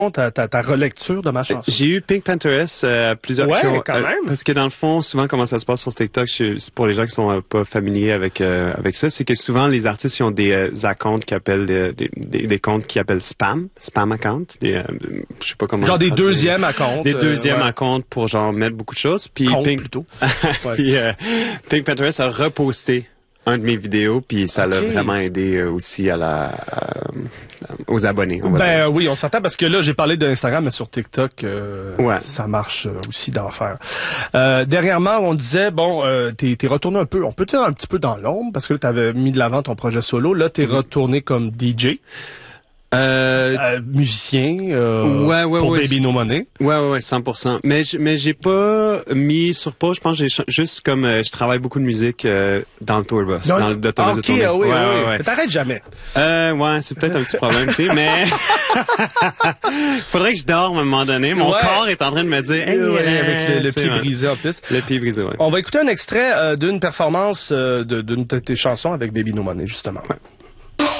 ta relecture de ma chanson? J'ai eu Pink Panthers, plusieurs ouais, qui ont, quand même. parce que dans le fond, souvent, comment ça se passe sur TikTok, c'est pour les gens qui sont pas familiers avec ça, c'est que souvent, les artistes, ils ont des accounts qui appellent des comptes qui appellent spam account, je sais pas comment. Genre des deuxièmes accounts. Des deuxièmes accounts pour genre mettre beaucoup de choses. Puis plutôt. Ouais. Puis Pink Panthers a reposté un de mes vidéos, puis ça l'a vraiment aidé aussi aux abonnés. Oui, on s'entend parce que là, j'ai parlé d'Instagram, mais sur TikTok, ça marche aussi d'enfer. Dernièrement, on disait, t'es retourné un peu, on peut dire un petit peu dans l'ombre, parce que là, t'avais mis de l'avant ton projet solo. Là, t'es retourné comme DJ. Musicien pour Baby No Money. Ouais, 100%. Mais j'ai pas mis sur pause. Je pense que j'ai juste comme je travaille beaucoup de musique dans le tour bus, dans l'autobus de tournée. Oui. T'arrêtes jamais. C'est peut-être un petit problème, tu sais, mais faudrait que je dorme à un moment donné. Mon corps est en train de me dire avec le pied brisé en plus. Le pied brisé, ouais. On va écouter un extrait d'une performance d'une de tes chansons avec Baby No Money, justement. Ouais.